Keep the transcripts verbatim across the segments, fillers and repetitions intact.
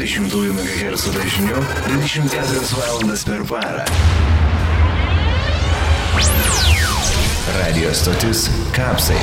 dešimtųjų megahercų dažniu dvidešimt keturias valandas per parą. Radio stotis Kapsai.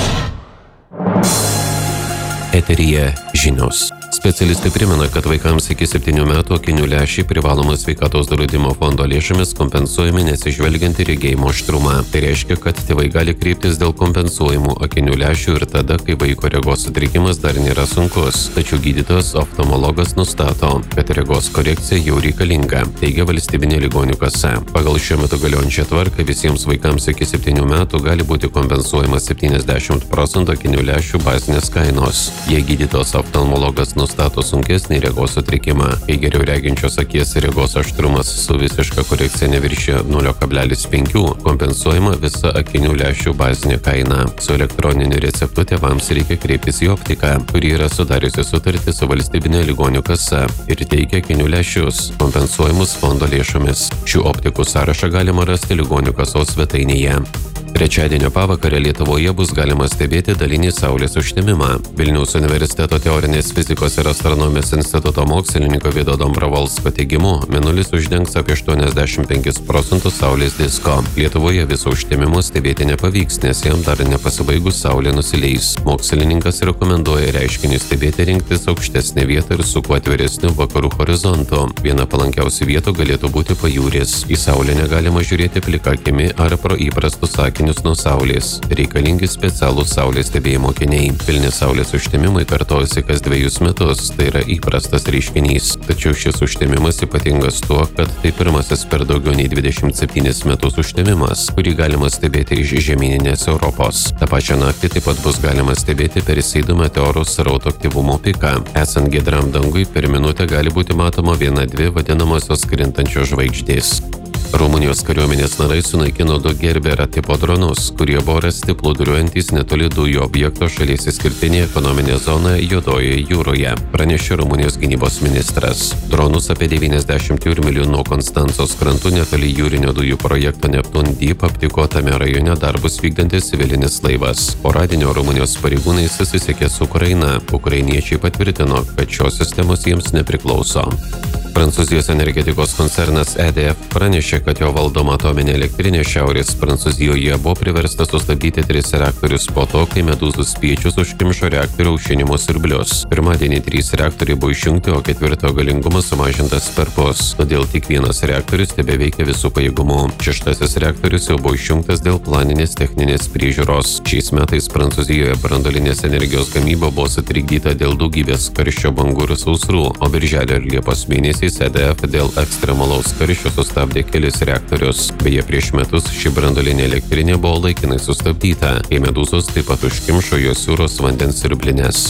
Eteryje žinios. Specialistai primena, kad vaikams iki septynių metų akinių lęšiai privalomas sveikatos draudimo fondo lėšomis kompensuojami nesižvelgiant į regėjimo aštrumą. Tai reiškia, kad tėvai gali kreiptis dėl kompensuojamų akinių lęšių ir tada, kai vaiko regos sutrikimas dar nėra sunkus. Tačiau gydytojas oftalmologas nustato, kad regos korekcija jau reikalinga, teigia valstybinė ligonių kasa. Pagal šiuo metu galiojančią tvarką visiems vaikams iki septynių metų gali būti kompensuojamas septyniasdešimt procentų akinių lęšių bazinės kainos. Jei gydytojas oftalmologas nustato sunkesnį regos sutrikimą, kai geriau reginčios akies regos aštrumas su visiška korekcija neviršė nulio kablelis penki, kompensuojama visa akinių lęšių bazinė kaina. Su elektroniniu receptu tėvams reikia kreiptis į optiką, kuri yra sudariusi sutartį su valstybinė ligonių kasa ir teikia akinių lęšius, kompensuojamus fondo lėšomis. Šių optikų sąrašą galima rasti ligonių kasos svetainėje. Trečiadienio pavakarę Lietuvoje bus galima stebėti dalinį saulės užtemimą. Vilniaus universiteto teorinės fizikos ir astronomijos instituto mokslininko Vido Dombrovolsko teigimu, mėnulis uždengs apie aštuoniasdešimt penkis procentus saulės disko. Lietuvoje viso užtemimo stebėti nepavyks, nes jam dar nepasibaigus saulė nusileis. Mokslininkas rekomenduoja reiškinį stebėti rinktis aukštesnę vietą ir su kuo atviresniu vakarų horizontu. Viena palankiausių vietų galėtų būti pajūris. Į saulę negalima žiūrėti plika akimi ar pro įprastus akinius nuo saulės. Reikalingi specialūs saulės stebėjimo akiniai. Pilni saulės užtemimai kartojasi kas dvejus metus, tai yra įprastas reiškinys. Tačiau šis užtemimas ypatingas tuo, kad tai pirmasis per daugiau nei dvidešimt septynis metus užtemimas, kurį galima stebėti iš žemyninės Europos. Ta pačia naktį taip pat bus galima stebėti Perseidų meteorų srauto aktyvumo piką. Esant giedram dangui, per minutę gali būti matoma viena dvi vadinamosios krintančios žvaigždės. Rumunijos kariuomenės narai sunaikino du Gerbera tipo dronus, kurie buvo rasti plūduriuojantys netoli dujų objekto šalies išskirtinėje ekonominėje zonoje Juodojoje jūroje, pranešė Rumunijos gynybos ministras. Dronus apie devyniasdešimt jūrmylių nuo Konstancos krantų netoli jūrinio dujų projekto Neptun Deep aptiko tame rajone darbus vykdantis civilinis laivas. Po radinio Rumunijos pareigūnai susisiekė su Ukraina. Ukrainiečiai patvirtino, kad šios sistemos jiems nepriklauso. Prancūzijos energetikos koncernas E D F pranešė, kad jo valdoma atominė elektrinė Šiaurės Prancūzijoje buvo priversta sustabdyti tris reaktorius po to, kai medūzų spiečius užkimšo reaktorių aušinimo siurblius. Pirmadienį trys reaktoriai buvo išjungti, o ketvirto galingumas sumažintas perpus, todėl tik vienas reaktorius tebeveikia visų pajėgumų. Šeštasis reaktorius jau buvo išjungtas dėl planinės techninės priežiūros. Šiais metais Prancūzijoje branduolinės energijos gamyba buvo sutrikdyta dėl daugybės karščio bangų ir sausrų, o birželio ir liepos mėnesį E D F dėl ekstremalaus karščio sustabdė kelis reaktorius. Beje, prieš metus ši branduolinė elektrinė buvo laikinai sustabdyta, kai medūzos taip pat užkimšo jos jūros vandens siurblines.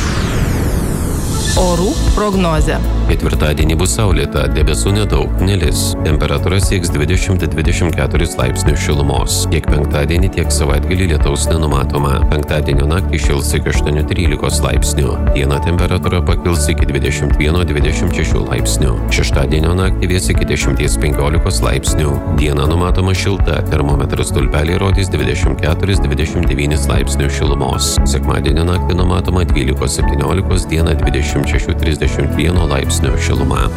Orų prognozė. Ketvirtadienį bus saulėta, debesų nedaug, nelis. Temperatūra sieks dvidešimt dvidešimt keturis laipsnius šilumos. Tiek penktadienį, tiek savaitgalį lietaus nenumatoma. Penktadienio naktį šils iki aštuonių trylikos laipsnių. Dieną temperatūra pakils iki dvidešimt vieno dvidešimt šešių laipsnių. Šeštadienio naktį vės iki dešimties penkiolikos laipsnių. Diena numatoma šilta, termometro stulpeliai rodys dvidešimt keturis dvidešimt devynis laipsnius šilumos. Sekmadienio naktį numatoma dvylikos septyniolikos, dieną dvidešimt šešių trisdešimt vieno laipsnio šiluma.